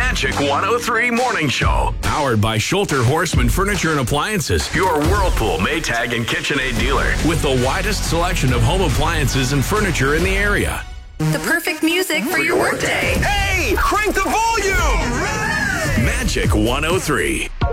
Magic 103 Morning Show. Powered by Schulter Horseman Furniture and Appliances, your Whirlpool, Maytag, and KitchenAid dealer. With the widest selection of home appliances and furniture in the area. The perfect music for your workday. Hey, crank the volume! Magic 103.